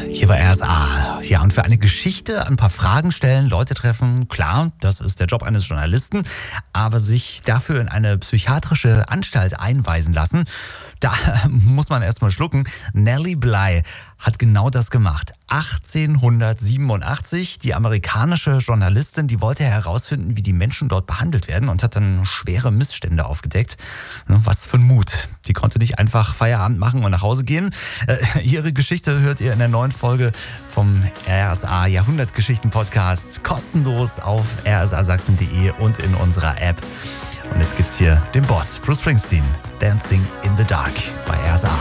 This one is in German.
Hier bei RSA. Ja, und für eine Geschichte ein paar Fragen stellen, Leute treffen, klar, das ist der Job eines Journalisten, aber sich dafür in eine psychiatrische Anstalt einweisen lassen, da muss man erstmal schlucken. Nellie Bly hat genau das gemacht. 1887, die amerikanische Journalistin, die wollte herausfinden, wie die Menschen dort behandelt werden und hat dann schwere Missstände aufgedeckt. Was für ein Mut. Die konnte nicht einfach Feierabend machen und nach Hause gehen. Ihre Geschichte hört ihr in der neuen Folge vom RSA Jahrhundertgeschichten Podcast kostenlos auf rsasachsen.de und in unserer App. Und jetzt gibt's hier den Boss, Bruce Springsteen, Dancing in the Dark bei RSA.